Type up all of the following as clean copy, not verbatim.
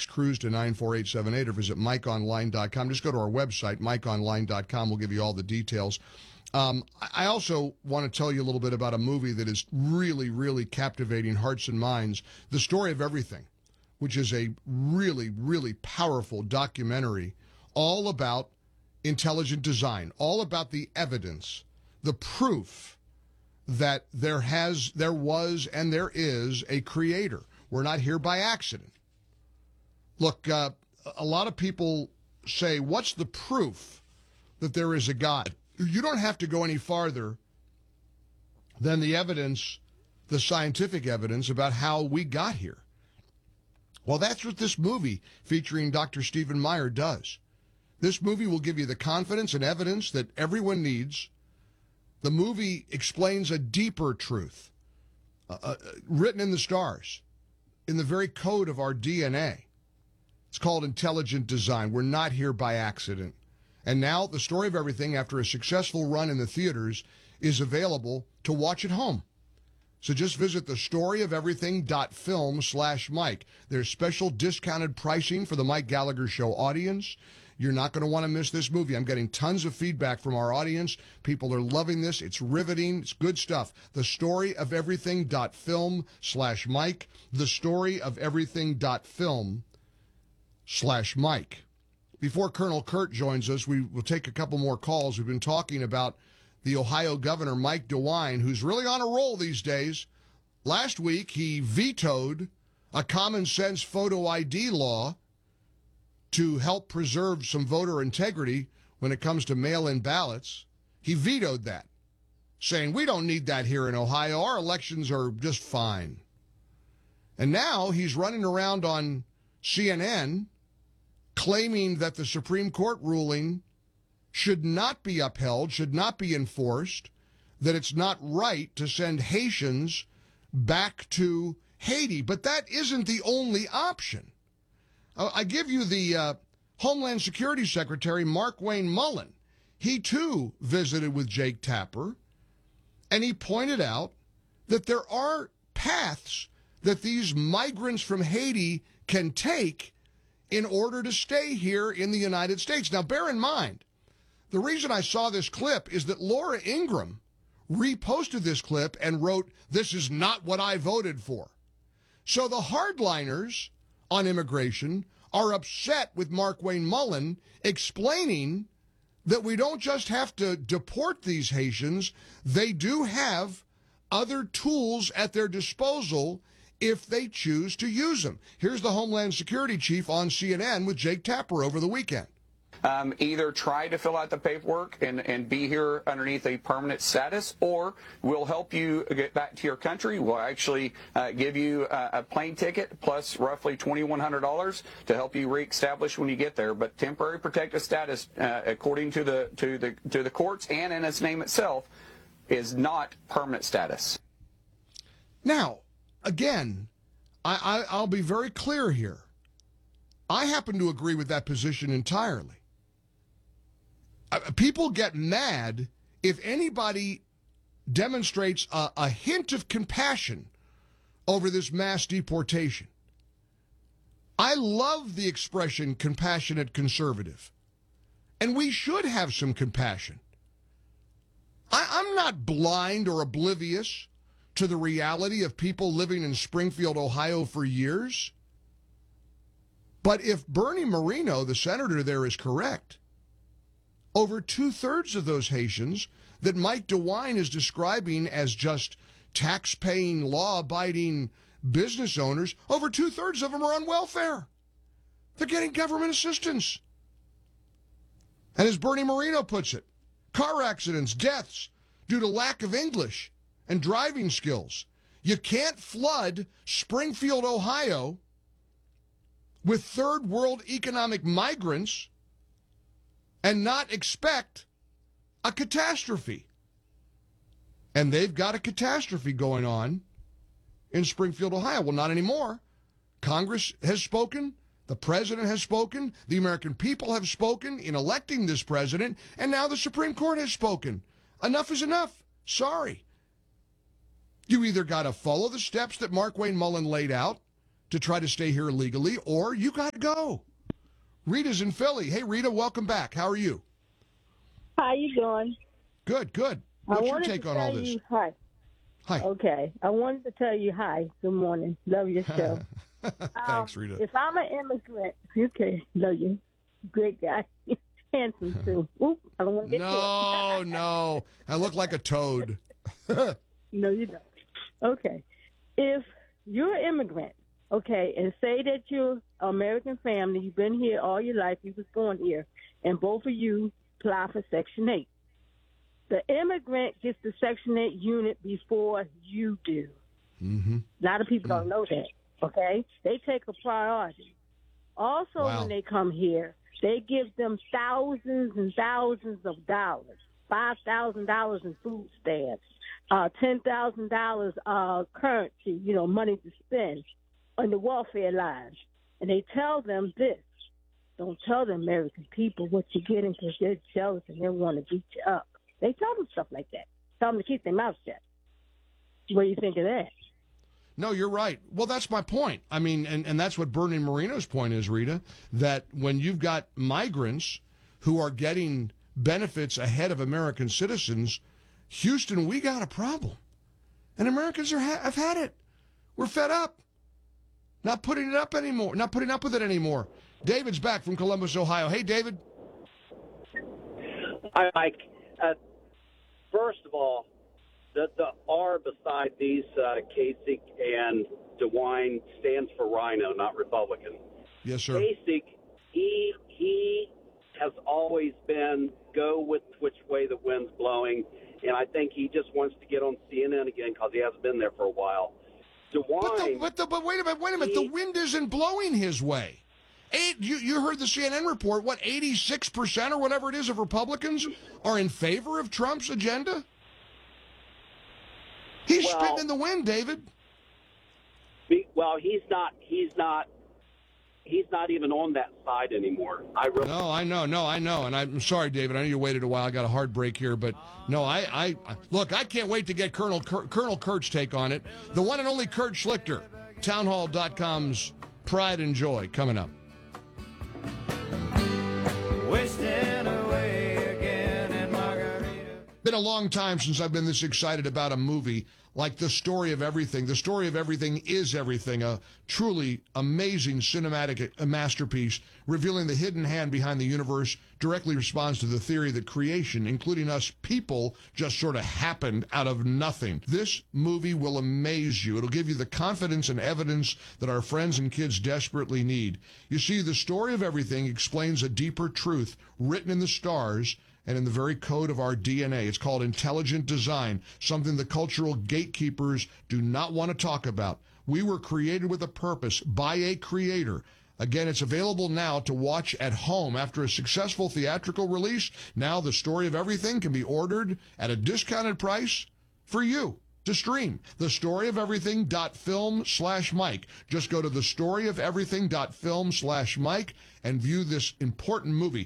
text cruise to 94878 or visit MikeOnline.com. Just go to our website, MikeOnline.com. We'll give you all the details. I also want to tell you a little bit about a movie that is really, really captivating hearts and minds, The Story of Everything, which is a really, really powerful documentary all about intelligent design, all about the evidence, the proof that there was, and there is a creator. We're not here by accident. Look, a lot of people say, what's the proof that there is a God? You don't have to go any farther than the evidence, the scientific evidence about how we got here. Well, that's what this movie featuring Dr. Stephen Meyer does. This movie will give you the confidence and evidence that everyone needs. The movie explains a deeper truth, written in the stars, in the very code of our DNA. It's called Intelligent Design. We're not here by accident. And now The Story of Everything, after a successful run in the theaters, is available to watch at home. So just visit thestoryofeverything.film/Mike. There's special discounted pricing for the Mike Gallagher Show audience. You're not going to want to miss this movie. I'm getting tons of feedback from our audience. People are loving this. It's riveting. It's good stuff. Thestoryofeverything.film/Mike. Thestoryofeverything.film/Mike. Before Colonel Kurt joins us, we will take a couple more calls. We've been talking about the Ohio governor, Mike DeWine, who's really on a roll these days. Last week, he vetoed a common sense photo ID law to help preserve some voter integrity when it comes to mail-in ballots. He vetoed that, saying, we don't need that here in Ohio. Our elections are just fine. And now he's running around on CNN claiming that the Supreme Court ruling should not be upheld, should not be enforced, that it's not right to send Haitians back to Haiti. But that isn't the only option. I give you the Homeland Security Secretary, Markwayne Mullin. He, too, visited with Jake Tapper, and he pointed out that there are paths that these migrants from Haiti can take in order to stay here in the United States. Now, bear in mind, the reason I saw this clip is that Laura Ingraham reposted this clip and wrote, this is not what I voted for. So the hardliners on immigration are upset with Markwayne Mullin explaining that we don't just have to deport these Haitians, they do have other tools at their disposal if they choose to use them. Here's the Homeland Security Chief on CNN with Jake Tapper over the weekend. Either try to fill out the paperwork and be here underneath a permanent status, or we'll help you get back to your country. We'll actually give you a plane ticket plus roughly $2,100 to help you reestablish when you get there. But temporary protected status, according to the courts and in its name itself, is not permanent status. Now, again, I'll be very clear here. I happen to agree with that position entirely. People get mad if anybody demonstrates a hint of compassion over this mass deportation. I love the expression compassionate conservative, and we should have some compassion. I'm not blind or oblivious to the reality of people living in Springfield, Ohio for years. But if Bernie Moreno, the senator there, is correct, over two-thirds of those Haitians that Mike DeWine is describing as just tax-paying, law-abiding business owners, over two-thirds of them are on welfare. They're getting government assistance. And as Bernie Moreno puts it, car accidents, deaths due to lack of English and driving skills. You can't flood Springfield, Ohio with third world economic migrants and not expect a catastrophe. And they've got a catastrophe going on in Springfield, Ohio. Well, not anymore. Congress has spoken. The president has spoken. The American people have spoken in electing this president. And now the Supreme Court has spoken. Enough is enough. Sorry. You either got to follow the steps that Markwayne Mullin laid out to try to stay here illegally, or you got to go. Rita's in Philly. Hey, Rita, welcome back. How are you? How you doing? Good, good. What's your take on all this? Hi. Hi. Okay. I wanted to tell you hi. Good morning. Love your show. Thanks, Rita. If I'm an immigrant, okay, love you. Great guy. Handsome, too. Oop, I don't want to get No. I look like a toad. No, you don't. Okay. If you're an immigrant, okay, and say that you're an American family, you've been here all your life, you was born here, and both of you apply for Section 8. The immigrant gets the Section 8 unit before you do. Mm-hmm. A lot of people don't know that, okay? They take a priority. Also, Wow. when they come here, they give them thousands and thousands of dollars, $5,000 in food stamps, $10,000 currency, money to spend on the welfare lines. And they tell them this. Don't tell the American people what you're getting because they're jealous and they want to beat you up. They tell them stuff like that. Tell them to keep their mouth shut. What do you think of that? No, you're right. Well, that's my point. I mean, and that's what Bernie Moreno's point is, Rita, that when you've got migrants who are getting benefits ahead of American citizens, Houston, we got a problem. And Americans have had it. We're fed up. Not putting it up anymore. Not putting up with it anymore. David's back from Columbus, Ohio. Hey, David. Hi, Mike. First of all, the R beside these Kasich and DeWine stands for Rhino, not Republican. Yes, sir. Kasich, he has always been go with which way the wind's blowing, and I think he just wants to get on CNN again because he hasn't been there for a while. DeWine, But wait a minute. The wind isn't blowing his way. You heard the CNN report, 86% or whatever it is of Republicans are in favor of Trump's agenda? He's spitting in the wind, David. Well, he's not even on that side anymore. No, I know. And I'm sorry, David. I know you waited a while. I got a hard break here. But, no, I look, I can't wait to get Colonel Kurt's take on it. The one and only Kurt Schlichter, townhall.com's Pride and Joy, coming up. Been a long time since I've been this excited about a movie like The Story of Everything. The Story of Everything is Everything, a truly amazing cinematic masterpiece revealing the hidden hand behind the universe, directly responds to the theory that creation, including us people, just sort of happened out of nothing. This movie will amaze you. It'll give you the confidence and evidence that our friends and kids desperately need. You see, The Story of Everything explains a deeper truth written in the stars and in the very code of our DNA. It's called intelligent design, something the cultural gatekeepers do not want to talk about. We were created with a purpose by a creator. Again, it's available now to watch at home after a successful theatrical release. Now The Story of Everything can be ordered at a discounted price for you to stream. TheStoryOfEverything.film/Mike. Just go to TheStoryOfEverything.film/Mike and view this important movie.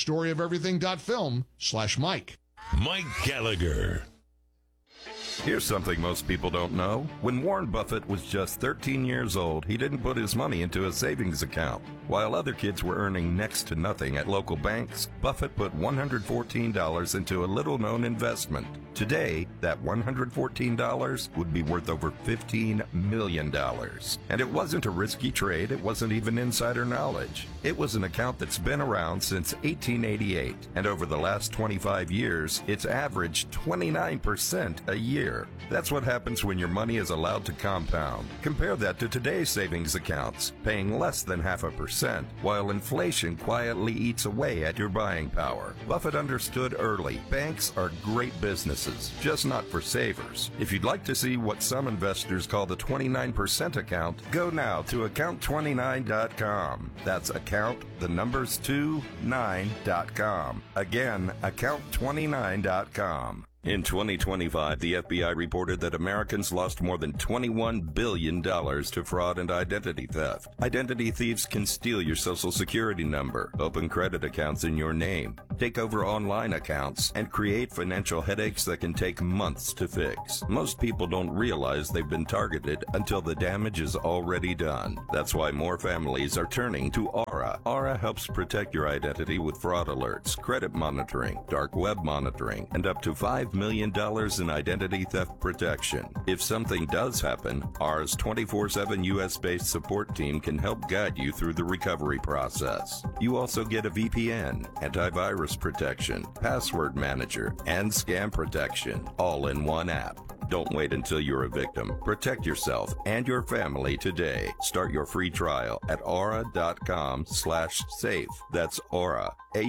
TheStoryOfEverything.film/Mike. Mike Gallagher. Here's something most people don't know. When Warren Buffett was just 13 years old, he didn't put his money into a savings account. While other kids were earning next to nothing at local banks, Buffett put $114 into a little-known investment. Today, that $114 would be worth over $15 million. And it wasn't a risky trade. It wasn't even insider knowledge. It was an account that's been around since 1888. And over the last 25 years, it's averaged 29% a year. That's what happens when your money is allowed to compound. Compare that to today's savings accounts, paying less than 0.5%, while inflation quietly eats away at your buying power. Buffett understood early, banks are great businesses, just not for savers. If you'd like to see what some investors call the 29% account, go now to account29.com. That's account29.com. Again, account29.com. In 2025, the FBI reported that Americans lost more than $21 billion to fraud and identity theft. Identity thieves can steal your social security number, open credit accounts in your name, take over online accounts, and create financial headaches that can take months to fix. Most people don't realize they've been targeted until the damage is already done. That's why more families are turning to Aura. Aura helps protect your identity with fraud alerts, credit monitoring, dark web monitoring, and up to $5 million in identity theft protection. If something does happen, Aura's 24/7 U.S.-based support team can help guide you through the recovery process. You also get a VPN, antivirus protection, password manager, and scam protection, all in one app. Don't wait until you're a victim. Protect yourself and your family today. Start your free trial at aura.com/safe. That's Aura,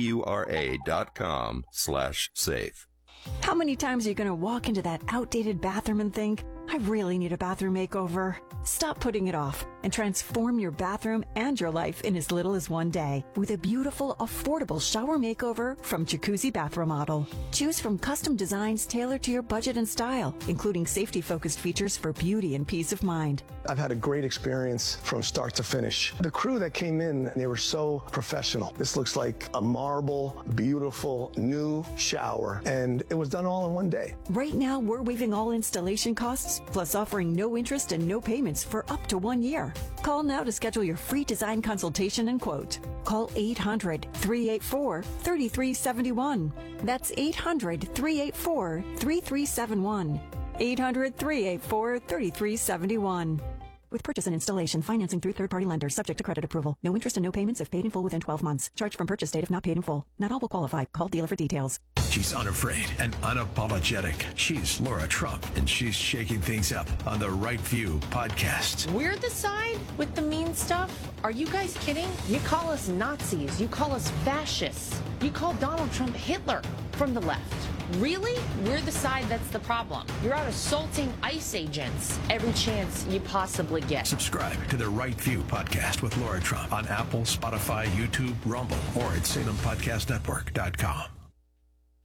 AURA.com/safe. How many times are you going to walk into that outdated bathroom and think, I really need a bathroom makeover? Stop putting it off and transform your bathroom and your life in as little as one day with a beautiful, affordable shower makeover from Jacuzzi Bath Remodel. Choose from custom designs tailored to your budget and style, including safety-focused features for beauty and peace of mind. I've had a great experience from start to finish. The crew that came in, they were so professional. This looks like a marble, beautiful, new shower, and it was done all in one day. Right now, we're waiving all installation costs, plus offering no interest and no payments for up to 1 year. Call now to schedule your free design consultation and quote. Call 800-384-3371. That's 800-384-3371. 800-384-3371. With purchase and installation, financing through third-party lenders, subject to credit approval. No interest and no payments if paid in full within 12 months. Charged from purchase date if not paid in full. Not all will qualify. Call dealer for details. She's unafraid and unapologetic. She's Laura Trump, and she's shaking things up on the Right View podcast. We're the side with the mean stuff? Are you guys kidding? You call us Nazis. You call us fascists. You call Donald Trump Hitler from the left. Really? We're the side that's the problem. You're out assaulting ICE agents every chance you possibly get. Subscribe to the Right View podcast with Laura Trump on Apple, Spotify, YouTube, Rumble, or at SalemPodcastNetwork.com.